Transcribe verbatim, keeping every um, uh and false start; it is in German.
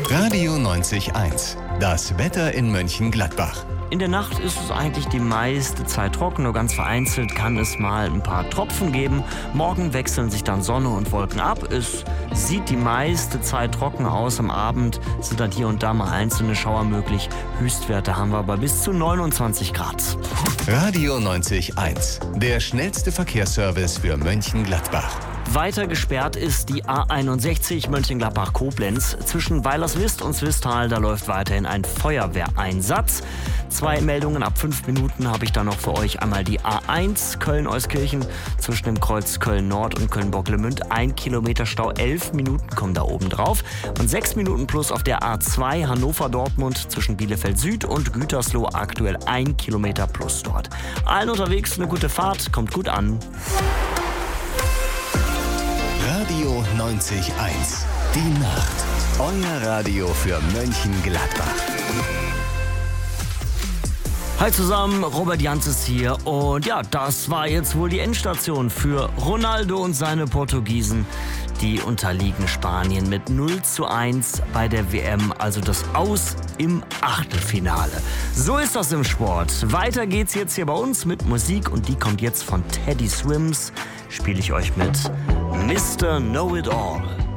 Radio neunzig Komma eins. Das Wetter in Mönchengladbach. In der Nacht ist es eigentlich die meiste Zeit trocken, nur ganz vereinzelt kann es mal ein paar Tropfen geben. Morgen wechseln sich dann Sonne und Wolken ab. Es sieht die meiste Zeit trocken aus. Am Abend sind dann hier und da mal einzelne Schauer möglich. Höchstwerte haben wir aber bis zu neunundzwanzig Grad. Radio neunzig Komma eins. Der schnellste Verkehrsservice für Mönchengladbach. Weiter gesperrt ist die A einundsechzig Mönchengladbach-Koblenz. Zwischen Weilerswist und Swisttal, da läuft weiterhin ein Feuerwehreinsatz. Zwei Meldungen ab fünf Minuten habe ich da noch für euch. Einmal die A eins Köln-Euskirchen zwischen dem Kreuz Köln-Nord und Köln-Bocklemünd. Ein Kilometer Stau, elf Minuten kommen da oben drauf. Und sechs Minuten plus auf der A zwei Hannover-Dortmund zwischen Bielefeld-Süd und Gütersloh. Aktuell ein Kilometer plus dort. Allen unterwegs eine gute Fahrt, kommt gut an. Radio neunzig Komma eins. Die Nacht. Euer Radio für Mönchengladbach. Hi zusammen, Robert Janzes hier. Und ja, das war jetzt wohl die Endstation für Ronaldo und seine Portugiesen. Die unterliegen Spanien mit null zu eins bei der W M, also das Aus im Achtelfinale. So ist das im Sport. Weiter geht's jetzt hier bei uns mit Musik und die kommt jetzt von Teddy Swims. Spiele ich euch mit Mister Know It All.